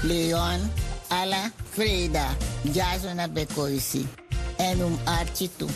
Leon, Ala, Freda, Jazona Bekoisi. En Archie toe.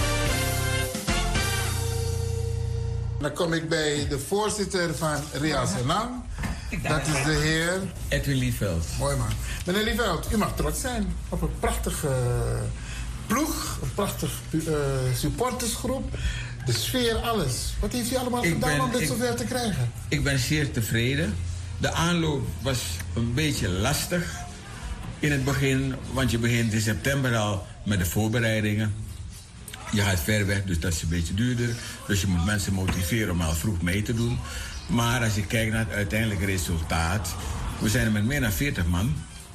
Dan kom ik bij de voorzitter van Real Senang. Dat is de heer Edwin Lieveld. Mooi man. Meneer Lieveld, u mag trots zijn op een prachtige ploeg, een prachtige supportersgroep. De sfeer, alles. Wat heeft u allemaal gedaan om dit zover te krijgen? Ik ben zeer tevreden. De aanloop was een beetje lastig in het begin, want je begint in september al met de voorbereidingen. Je gaat ver weg, dus dat is een beetje duurder. Dus je moet mensen motiveren om al vroeg mee te doen. Maar als je kijkt naar het uiteindelijke resultaat, we zijn er met meer dan 40 man.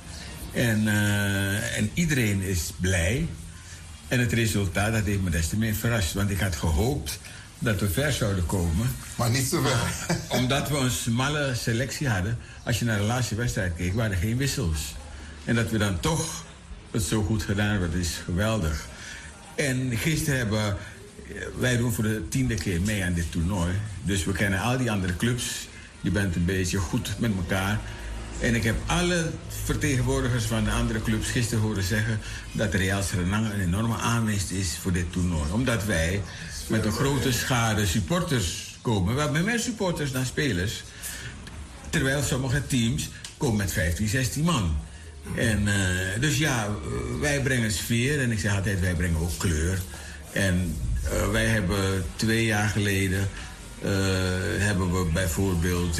En iedereen is blij. En het resultaat, dat heeft me des te meer verrast. Want ik had gehoopt dat we ver zouden komen. Maar niet zo ver. Omdat we een smalle selectie hadden. Als je naar de laatste wedstrijd keek, waren er geen wissels. En dat we dan toch het zo goed gedaan hebben, dat is geweldig. En gisteren wij doen voor de 10e keer mee aan dit toernooi. Dus we kennen al die andere clubs. Je bent een beetje goed met elkaar. En ik heb alle vertegenwoordigers van de andere clubs gisteren horen zeggen dat Real Suriname een enorme aanwinst is voor dit toernooi. Omdat wij met een grote schare supporters komen. We hebben meer supporters dan spelers. Terwijl sommige teams komen met 15, 16 man. En dus ja, wij brengen sfeer. En ik zeg altijd, wij brengen ook kleur. En wij hebben 2 jaar geleden hebben we bijvoorbeeld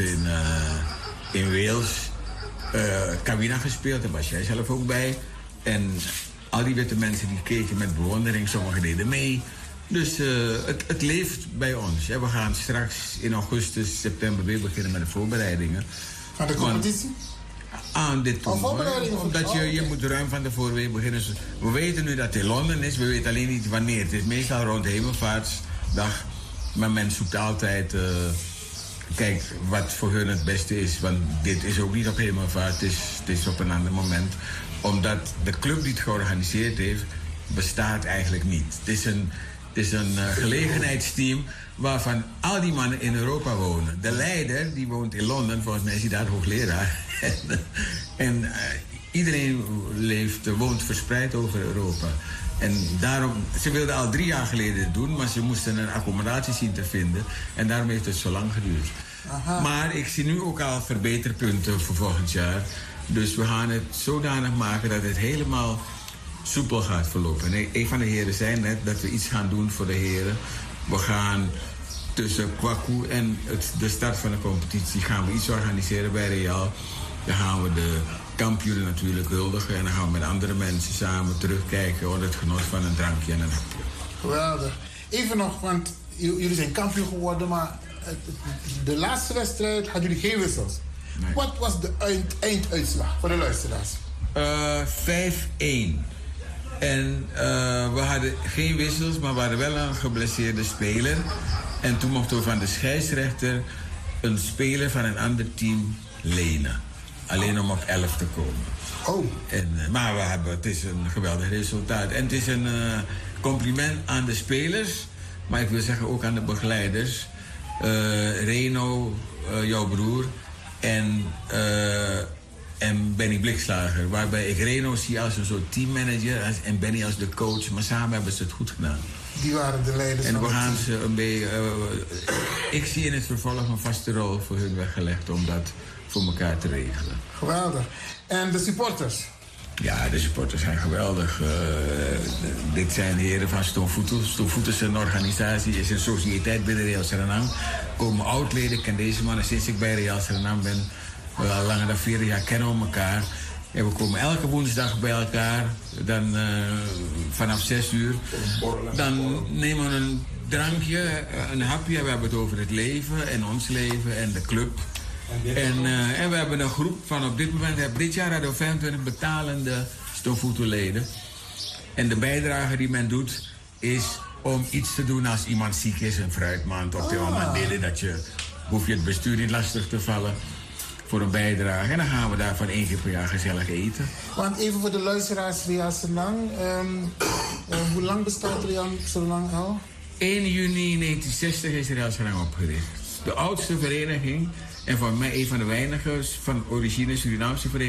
in Wales Cabina gespeeld. Daar was jij zelf ook bij. En al die witte mensen die keken met bewondering. Sommigen deden mee. Dus het leeft bij ons. Ja, we gaan straks in augustus, september weer beginnen met de voorbereidingen. Aan de competitie? Aan dit toernooi. Omdat je moet ruim van tevoren weer beginnen. We weten nu dat het in Londen is. We weten alleen niet wanneer. Het is meestal rond de Hemelvaartsdag. Maar men zoekt altijd... kijk, wat voor hun het beste is. Want dit is ook niet op Hemelvaart. Het is op een ander moment. Omdat de club die het georganiseerd heeft... bestaat eigenlijk niet. Het is een gelegenheidsteam... waarvan al die mannen in Europa wonen. De leider, die woont in Londen. Volgens mij is hij daar hoogleraar. en iedereen woont verspreid over Europa. En daarom, ze wilden al 3 jaar geleden het doen... maar ze moesten een accommodatie zien te vinden. En daarom heeft het zo lang geduurd. Aha. Maar ik zie nu ook al verbeterpunten voor volgend jaar. Dus we gaan het zodanig maken dat het helemaal soepel gaat verlopen. En een van de heren zei net dat we iets gaan doen voor de heren. We gaan tussen Kwaku en de start van de competitie gaan we iets organiseren bij Real. Dan gaan we de kampioenen natuurlijk huldigen. En dan gaan we met andere mensen samen terugkijken onder het genot van een drankje en een hapje. Geweldig. Even nog, want jullie zijn kampioen geworden, maar de laatste wedstrijd hadden jullie geen wissels. Nee. Wat was de einduitslag voor de luisteraars? 5-1. En we hadden geen wissels, maar we hadden wel een geblesseerde speler. En toen mochten we van de scheidsrechter een speler van een ander team lenen. Alleen om op 11 te komen. Oh. Maar het is een geweldig resultaat. En het is een compliment aan de spelers. Maar ik wil zeggen ook aan de begeleiders. Reno, jouw broer. En Benny Blikslager. Waarbij ik Reno zie als een soort teammanager. En Benny als de coach. Maar samen hebben ze het goed gedaan. Die waren de leiders. En we gaan ze een beetje... ik zie in het vervolg een vaste rol voor hun weggelegd om dat voor elkaar te regelen. Geweldig. En de supporters? Ja, de supporters zijn geweldig. Dit zijn de heren van Stoomvoeters. Stoomvoeters is een organisatie, is een sociëteit binnen Real Suriname. Komen oud-leden, ik ken deze mannen sinds ik bij Real Suriname ben. Al langer dan 40 jaar kennen we elkaar. En we komen elke woensdag bij elkaar. Dan vanaf 6 uur. Dan nemen we een drankje, een hapje. We hebben het over het leven en ons leven en de club. En we hebben een groep van op dit moment... Dit jaar hadden we 25 betalende Stoomvoeterleden. En de bijdrage die men doet is om iets te doen als iemand ziek is. Een fruitmand of dat hoef je het bestuur niet lastig te vallen voor een bijdrage. En dan gaan we daar van 1 keer per jaar gezellig eten. Want even voor de luisteraars, Real Suriname. Hoe lang bestaat Real Suriname al? 1 juni 1960 is Real Suriname opgericht. De oudste vereniging en voor mij een van de weinigen van origine Surinaamse vereniging